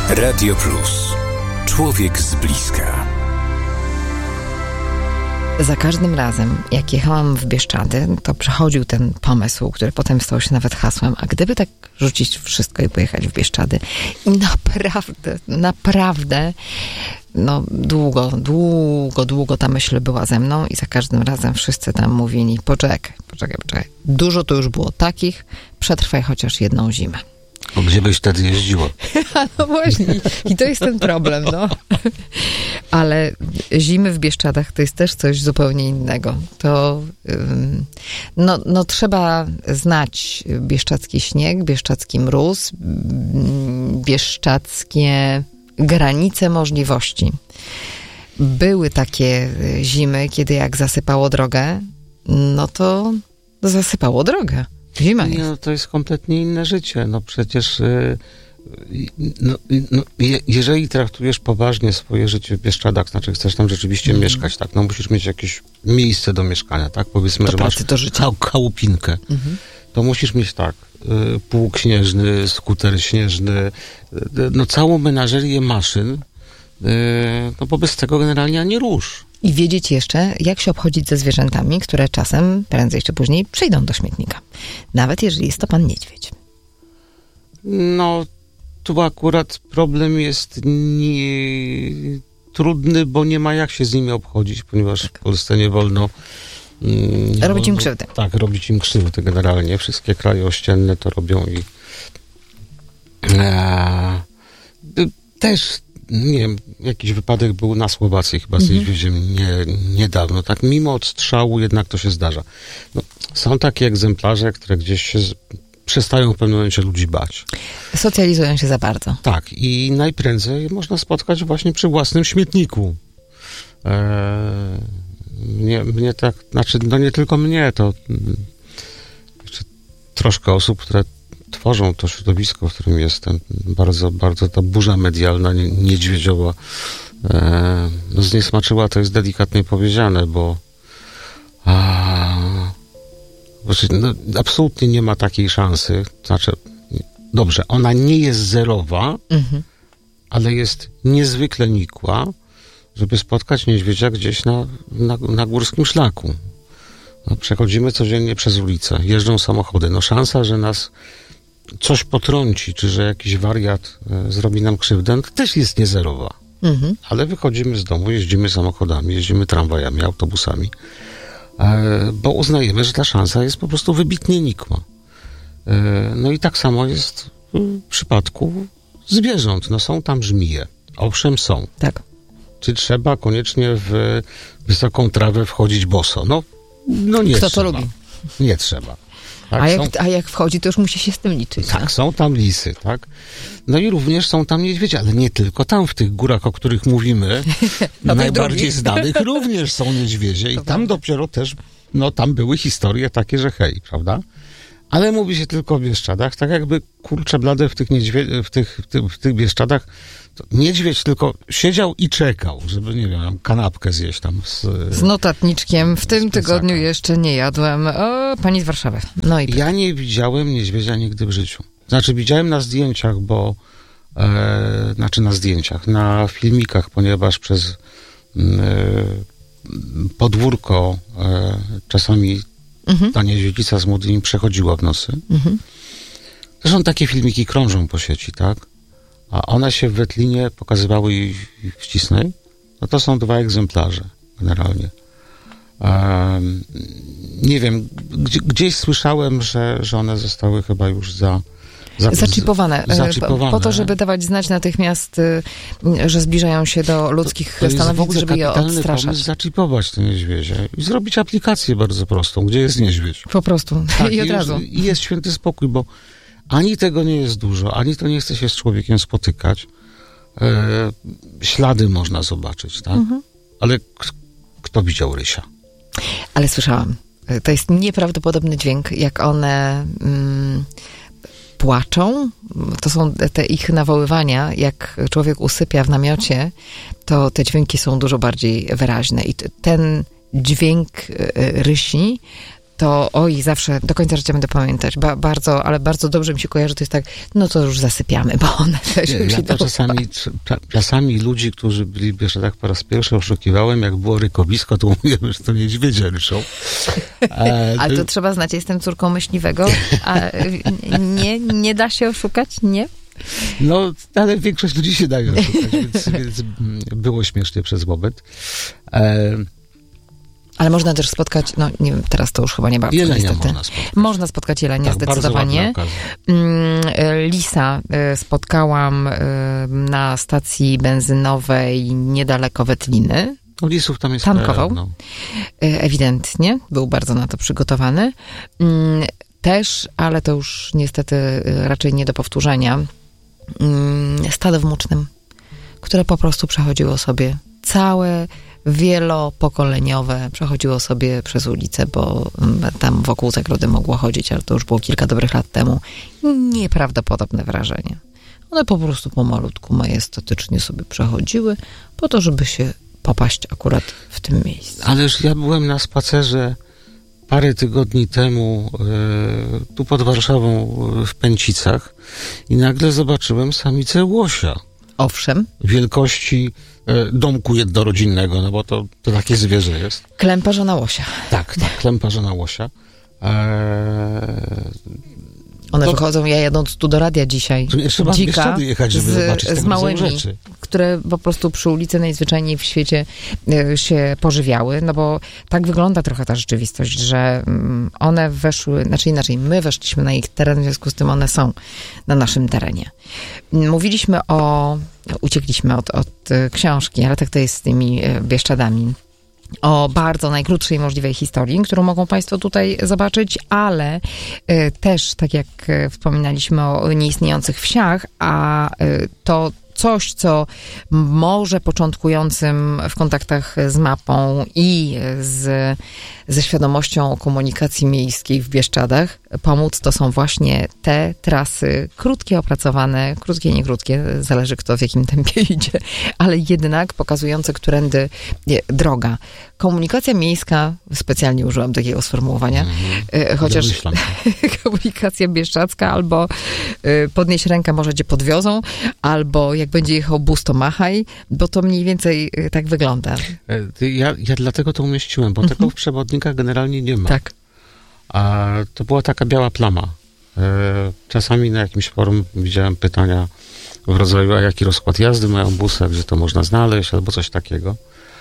Radio Plus. Człowiek z bliska. Za każdym razem, jak jechałam w Bieszczady, to przechodził ten pomysł, który potem stał się nawet hasłem, a gdyby tak rzucić wszystko i pojechać w Bieszczady. I naprawdę, no długo ta myśl była ze mną i za każdym razem wszyscy tam mówili, poczekaj. Dużo to już było takich, przetrwaj chociaż jedną zimę. O, gdzie byś wtedy jeździła? No właśnie, i to jest ten problem, no. Ale zimy w Bieszczadach to jest też coś zupełnie innego. To, no trzeba znać bieszczadzki śnieg, bieszczadzki mróz, bieszczadzkie granice możliwości. Były takie zimy, kiedy jak zasypało drogę, no to zasypało drogę. Zima jest. Nie, to jest kompletnie inne życie. No przecież jeżeli traktujesz poważnie swoje życie w Bieszczadach, znaczy chcesz tam rzeczywiście mieszkać, tak, no musisz mieć jakieś miejsce do mieszkania, tak, powiedzmy, do że pracy, masz chałupinkę, to musisz mieć tak, pług śnieżny, skuter śnieżny, no całą menażerię maszyn, no bo bez tego generalnie ani rusz. I wiedzieć jeszcze, jak się obchodzić ze zwierzętami, które czasem, prędzej czy później, przyjdą do śmietnika. Nawet jeżeli jest to pan niedźwiedź. No, tu akurat problem jest trudny, bo nie ma jak się z nimi obchodzić, ponieważ w Polsce nie wolno... robić im krzywdy. Tak, robić im krzywdy generalnie. Wszystkie kraje ościenne to robią i... też... Nie wiem, jakiś wypadek był na Słowacji chyba z niedźwiedziem niedawno. Tak, mimo odstrzału jednak to się zdarza. No, są takie egzemplarze, które gdzieś się przestają w pewnym momencie ludzi bać. Socjalizują się za bardzo. Tak, i najprędzej można spotkać właśnie przy własnym śmietniku. Mnie tak, znaczy, no nie tylko mnie, to jeszcze troszkę osób, które tworzą to środowisko, w którym jestem. Bardzo, bardzo ta burza medialna, niedźwiedziowa no zniesmaczyła, to jest delikatnie powiedziane, bo no, absolutnie nie ma takiej szansy. Znaczy, dobrze, ona nie jest zerowa, ale jest niezwykle nikła, żeby spotkać niedźwiedzia gdzieś na górskim szlaku. No, przechodzimy codziennie przez ulicę, jeżdżą samochody. No szansa, że nas coś potrąci, czy że jakiś wariat zrobi nam krzywdę, to też jest niezerowa. Ale wychodzimy z domu, jeździmy samochodami, jeździmy tramwajami, autobusami, bo uznajemy, że ta szansa jest po prostu wybitnie nikła. No i tak samo jest w przypadku zwierząt. No są tam żmije. Owszem, są. Tak. Czy trzeba koniecznie w wysoką trawę wchodzić boso? No nie Kto trzeba. to lubi? Nie trzeba. Tak, a jak wchodzi, to już musi się z tym liczyć. Tak, nie? są tam lisy, tak. No i również są tam niedźwiedzie, ale nie tylko tam, w tych górach, o których mówimy, najbardziej znanych również są niedźwiedzie i tam dopiero też, no tam były historie takie, że hej, prawda? Ale mówi się tylko o Bieszczadach, tak jakby, kurczę blade, w tych Bieszczadach to niedźwiedź tylko siedział i czekał, żeby, nie wiem, kanapkę zjeść tam z notatniczkiem. W tym tygodniu jeszcze nie jadłem. O, pani z Warszawy. No i ja nie widziałem niedźwiedzia nigdy w życiu. Znaczy, widziałem na zdjęciach, bo na filmikach, ponieważ przez podwórko czasami ta niedźwiedzica z młodymi przechodziła w nocy. Zresztą takie filmiki krążą po sieci, tak? A one się w Wetlinie pokazywały i w Cisnej. No to są 2 egzemplarze generalnie. Nie wiem, gdzieś słyszałem, że one zostały chyba już zaczipowane. Po to, żeby dawać znać natychmiast, że zbliżają się do ludzkich stanowisk, żeby je odstraszać. Pomysł zaczipować te niedźwiedzie i zrobić aplikację bardzo prostą, gdzie jest niedźwiedź. Po prostu. Tak, i od razu. I jest święty spokój, bo ani tego nie jest dużo, ani to nie chce się z człowiekiem spotykać. Ślady można zobaczyć, tak? Ale kto widział rysia? Ale słyszałam. To jest nieprawdopodobny dźwięk, jak one płaczą. To są te ich nawoływania. Jak człowiek usypia w namiocie, to te dźwięki są dużo bardziej wyraźne. I ten dźwięk rysi, to zawsze do końca życia będę pamiętać. Bardzo, ale bardzo dobrze mi się kojarzy, to jest tak, no to już zasypiamy, bo one też już Ja to czasami ludzi, którzy byli w Bieszczadach po raz pierwszy, oszukiwałem, jak było rykowisko, to mówiłem, że to niedźwiedzie ryczą. Ale to trzeba znać, jestem córką myśliwego, a nie da się oszukać, nie? No, ale większość ludzi się daje oszukać, więc było śmiesznie przez moment. Ale można też spotkać, no nie wiem, teraz to już chyba nie bardzo, jelenia niestety. Można spotkać Jelenia, tak, zdecydowanie. Lisa spotkałam na stacji benzynowej niedaleko Wetliny. No, lisów tam jest tankował. pełno. Ewidentnie, był bardzo na to przygotowany. Też, ale to już niestety raczej nie do powtórzenia, stado w Mucznym, które po prostu przechodziło sobie całe wielopokoleniowe, przechodziło sobie przez ulicę, bo tam wokół zagrody mogło chodzić, ale to już było kilka dobrych lat temu. Nieprawdopodobne wrażenie. One po prostu pomalutku, majestatycznie sobie przechodziły po to, żeby się popaść akurat w tym miejscu. Ależ ja byłem na spacerze parę tygodni temu tu pod Warszawą w Pęcicach i nagle zobaczyłem samicę łosia. Owszem. Wielkości domku jednorodzinnego, no bo to takie zwierzę jest. Klęparza łosia. Tak, klęparza łosia. One wychodzą, ja jadąc tu do radia dzisiaj, nie trzeba dzika jechać, żeby zobaczyć z małymi, rzeczy, które po prostu przy ulicy najzwyczajniej w świecie się pożywiały, no bo tak wygląda trochę ta rzeczywistość, że one weszły, znaczy inaczej, my weszliśmy na ich teren, w związku z tym one są na naszym terenie. Uciekliśmy od książki, ale tak to jest z tymi Bieszczadami. O bardzo najkrótszej możliwej historii, którą mogą Państwo tutaj zobaczyć, ale też, tak jak wspominaliśmy o nieistniejących wsiach, a to coś, co może początkującym w kontaktach z mapą i ze świadomością o komunikacji miejskiej w Bieszczadach pomóc, to są właśnie te trasy krótkie, opracowane, krótkie, nie krótkie, zależy kto w jakim tempie idzie, ale jednak pokazujące, którędy droga. Komunikacja miejska, specjalnie użyłam takiego sformułowania, chociaż komunikacja bieszczadzka albo podnieś rękę, może cię podwiozą, albo jak będzie jechał bus, to machaj, bo to mniej więcej tak wygląda. Ja dlatego to umieściłem, bo tego w przewodnikach generalnie nie ma. Tak. A to była taka biała plama. Czasami na jakimś forum widziałem pytania w rodzaju, a jaki rozkład jazdy mają busy, gdzie to można znaleźć, albo coś takiego.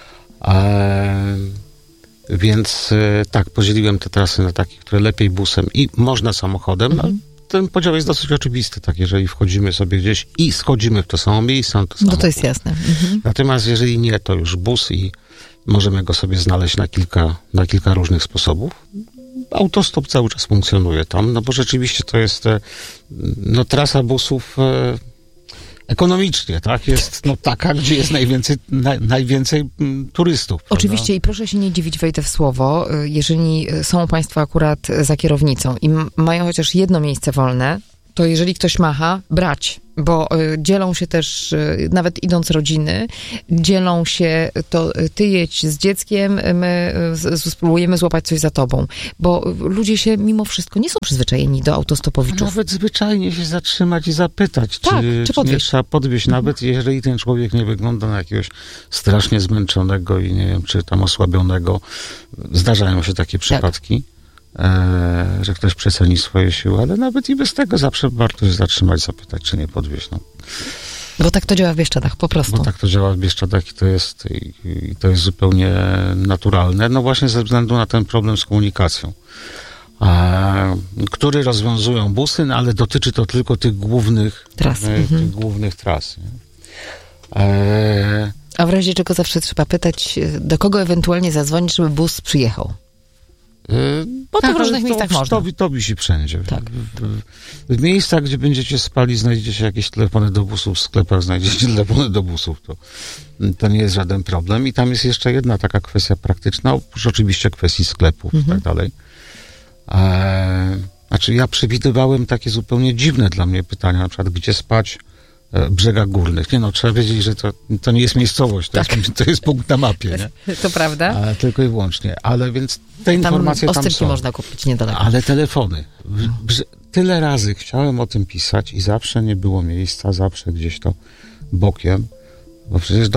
Więc tak, podzieliłem te trasy na takie, które lepiej busem i można samochodem. Ten podział jest dosyć oczywisty, tak, jeżeli wchodzimy sobie gdzieś i schodzimy w to samo miejsce, to samo. No to jest jasne. Natomiast jeżeli nie, to już bus i możemy go sobie znaleźć na kilka różnych sposobów. Autostop cały czas funkcjonuje tam, no bo rzeczywiście to jest trasa busów ekonomicznie, tak? Jest taka, gdzie jest najwięcej turystów. Oczywiście prawda? i proszę się nie dziwić, wejdę w słowo, jeżeli są Państwo akurat za kierownicą i mają chociaż jedno miejsce wolne, to jeżeli ktoś macha, brać, bo dzielą się też, nawet idąc rodziny, dzielą się, to ty jedź z dzieckiem, my spróbujemy złapać coś za tobą, bo ludzie się mimo wszystko nie są przyzwyczajeni do autostopowiczów. Nawet zwyczajnie się zatrzymać i zapytać, czy nie trzeba podwieźć, nawet jeżeli ten człowiek nie wygląda na jakiegoś strasznie zmęczonego i nie wiem, czy tam osłabionego. Zdarzają się takie przypadki. Że ktoś przeceni swoje siły, ale nawet i bez tego zawsze warto się zatrzymać, zapytać, czy nie podwieźć. Bo tak to działa w Bieszczadach, po prostu. Bo tak to działa w Bieszczadach i to jest zupełnie naturalne, no właśnie ze względu na ten problem z komunikacją, który rozwiązują busy, no ale dotyczy to tylko tych głównych tras. Tych głównych tras. A w razie czego zawsze trzeba pytać, do kogo ewentualnie zadzwonić, żeby bus przyjechał. Bo tak, w różnych miejscach można. To wisi wszędzie. Tak. W miejscach, gdzie będziecie spali, znajdziecie jakieś telefony do busów, w sklepach znajdziecie telefony do busów. To nie jest żaden problem. I tam jest jeszcze jedna taka kwestia praktyczna, oprócz oczywiście kwestii sklepów i tak dalej. Znaczy ja przewidywałem takie zupełnie dziwne dla mnie pytania, na przykład gdzie spać brzegach górnych. Nie no, trzeba wiedzieć, że to nie jest miejscowość, to jest punkt na mapie, nie? To prawda. Tylko i wyłącznie. Ale więc te informacje tam są. można kupić niedaleko. Ale telefony. Tyle razy chciałem o tym pisać i zawsze nie było miejsca, zawsze gdzieś to bokiem, bo przecież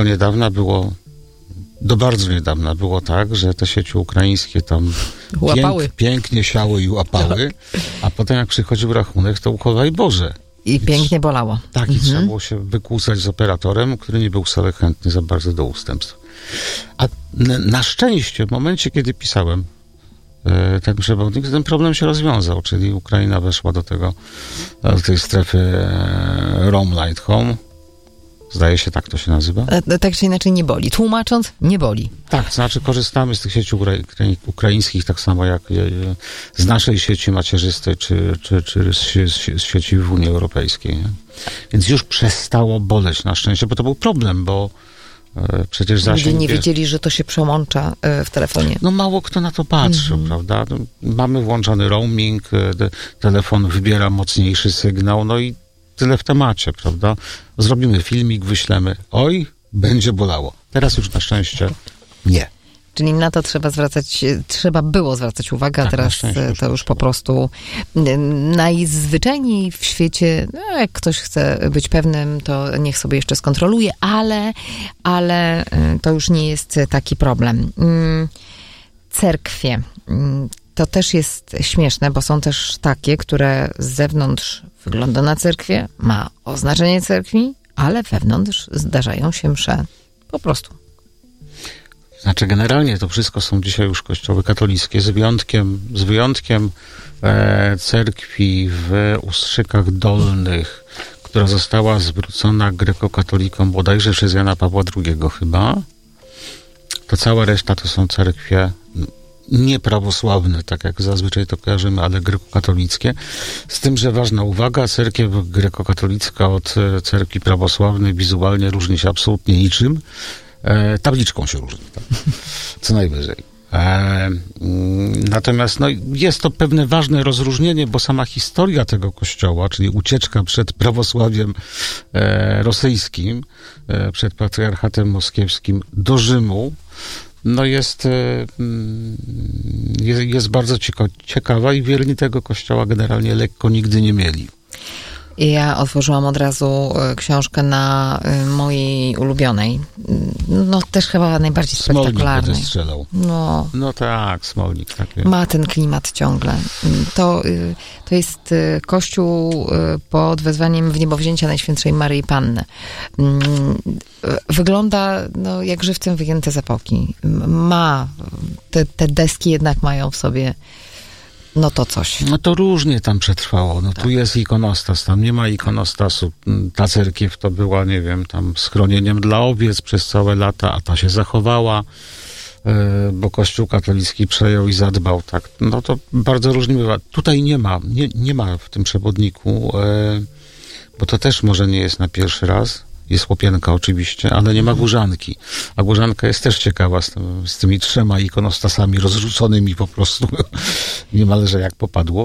do bardzo niedawna było tak, że te sieci ukraińskie tam pięknie siały i łapały, a potem jak przychodził rachunek, to uchowaj Boże. I pięknie bolało. Tak, i trzeba było się wykłócać z operatorem, który nie był wcale chętny za bardzo do ustępstw. A na szczęście, w momencie, kiedy pisałem ten przewodnik, ten problem się rozwiązał, czyli Ukraina weszła do tej strefy Roam Like Home. Zdaje się, tak to się nazywa. Tak czy inaczej nie boli. Tłumacząc, nie boli. Tak, to znaczy korzystamy z tych sieci ukraińskich tak samo jak z naszej sieci macierzystej, czy z sieci w Unii Europejskiej. Nie? Więc już przestało boleć na szczęście, bo to był problem, bo przecież zasięg... Ludzie nie wiedzieli, że to się przełącza w telefonie. No mało kto na to patrzył, prawda? Mamy włączony roaming, telefon wybiera mocniejszy sygnał, no i tyle w temacie, prawda? Zrobimy filmik, wyślemy. Oj, będzie bolało. Teraz już na szczęście nie. Czyli na to trzeba było zwracać uwagę, a teraz to już po prostu najzwyczajniej w świecie, no jak ktoś chce być pewnym, to niech sobie jeszcze skontroluje, ale to już nie jest taki problem. Cerkwie. To też jest śmieszne, bo są też takie, które z zewnątrz wygląda na cerkwie, ma oznaczenie cerkwi, ale wewnątrz zdarzają się msze. Po prostu. Znaczy generalnie to wszystko są dzisiaj już kościoły katolickie, z wyjątkiem cerkwi w Ustrzykach Dolnych, która została zwrócona grekokatolikom bodajże przez Jana Pawła II chyba. To cała reszta to są cerkwie nieprawosławne, tak jak zazwyczaj to kojarzymy, ale grekokatolickie. Z tym, że ważna uwaga, cerkiew grekokatolicka od cerkwi prawosławnej wizualnie różni się absolutnie niczym. Tabliczką się różni, tak? Co najwyżej. Natomiast jest to pewne ważne rozróżnienie, bo sama historia tego kościoła, czyli ucieczka przed prawosławiem rosyjskim, przed patriarchatem moskiewskim do Rzymu, jest bardzo ciekawa i wierni tego kościoła generalnie lekko nigdy nie mieli. Ja otworzyłam od razu książkę na mojej ulubionej. No też chyba najbardziej spektakularnej. Smolnik strzelał. No tak, Smolnik. Tak jest. Ma ten klimat ciągle. To jest kościół pod wezwaniem wniebowzięcia Najświętszej Maryi Panny. Wygląda jak żywcem wyjęte z epoki. Te deski jednak mają w sobie to coś. No to różnie tam przetrwało. Tak. Tu jest ikonostas, tam nie ma ikonostasu. Ta cerkiew to była, nie wiem, tam schronieniem dla owiec przez całe lata, a ta się zachowała, bo Kościół katolicki przejął i zadbał, tak. No to bardzo różnie bywa. Tutaj nie ma w tym przewodniku, bo to też może nie jest na pierwszy raz. Jest łopienka oczywiście, ale nie ma górzanki. A górzanka jest też ciekawa z tymi 3 ikonostasami rozrzuconymi po prostu niemalże jak popadło.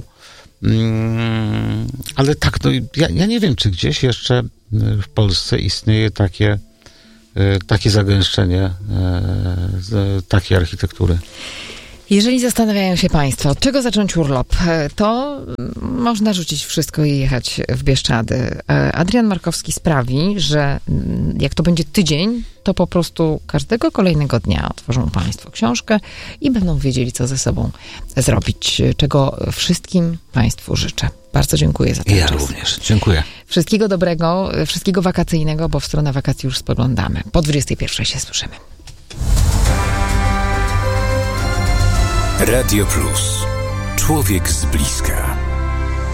Ale tak, ja nie wiem, czy gdzieś jeszcze w Polsce istnieje takie zagęszczenie takiej architektury. Jeżeli zastanawiają się Państwo, od czego zacząć urlop, to można rzucić wszystko i jechać w Bieszczady. Adrian Markowski sprawi, że jak to będzie tydzień, to po prostu każdego kolejnego dnia otworzą Państwo książkę i będą wiedzieli, co ze sobą zrobić, czego wszystkim Państwu życzę. Bardzo dziękuję za ten czas. Ja również. Dziękuję. Wszystkiego dobrego, wszystkiego wakacyjnego, bo w stronę wakacji już spoglądamy. Po 21 się słyszymy. Radio Plus. Człowiek z bliska.